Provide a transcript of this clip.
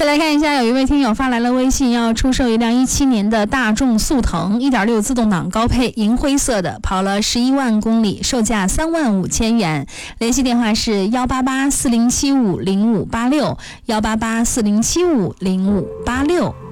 来看一下，有一位听友发来了微信，要出售一辆17年的大众速腾 1.6 自动挡高配，银灰色的，跑了11万公里，售价35000元。联系电话是18840750586，18840750586。